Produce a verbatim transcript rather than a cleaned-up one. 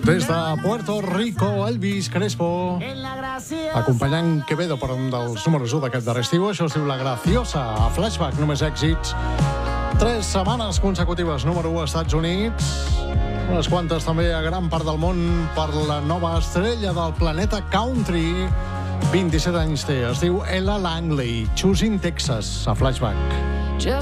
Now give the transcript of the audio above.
Des de Puerto Rico, Elvis Crespo, acompanyant Quevedo per un dels números u d'aquest darrer estiu. Això es diu La Graciosa, a Flashback, només èxits. Tres setmanes consecutives, número u als Estats Units. Unes quantes també a gran part del món per la nova estrella del planeta country. vint-i-set anys té, es diu Ella Langley, Choosing Texas, a Flashback.